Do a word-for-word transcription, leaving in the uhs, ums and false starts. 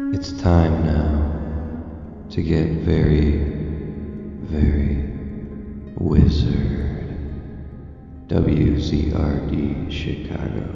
It's time now to get very, very wizard. W Z R D Chicago.